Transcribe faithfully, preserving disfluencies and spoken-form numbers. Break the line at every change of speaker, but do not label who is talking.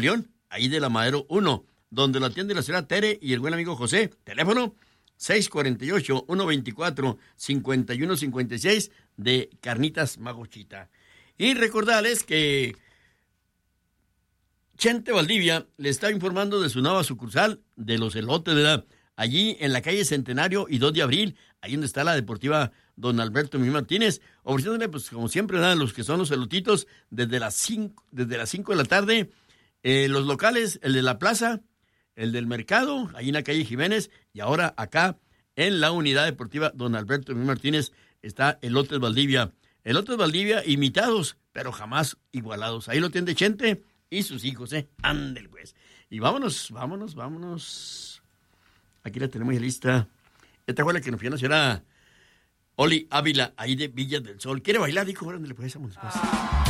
León, ahí de la Madero uno, donde lo atiende la señora Tere y el buen amigo José. Teléfono seis cuatro ocho, uno dos cuatro, cinco uno cinco seis de Carnitas Magochita. Y recordarles que Chente Valdivia le está informando de su nueva sucursal de los elotes, ¿verdad? Allí en la calle Centenario y dos de abril, ahí donde está la Deportiva Don Alberto Miguel Martínez, ofreciéndole, pues como siempre, ¿verdad?, los que son los elotitos desde las cinco, desde las cinco de la tarde, eh, los locales, el de la plaza, el del mercado, ahí en la calle Jiménez, y ahora acá en la unidad deportiva Don Alberto Miguel Martínez está Elotes Valdivia. Elotes Valdivia imitados, pero jamás igualados. Ahí lo tiene Chente y sus hijos, ¿eh? Ándel, pues. Y vámonos, vámonos, vámonos. Aquí la tenemos ya lista. Esta fue la que nos pidió la señora Oli Ávila, ahí de Villa del Sol. ¿Quiere bailar? Dijo, órale, pues, vámonos, pues.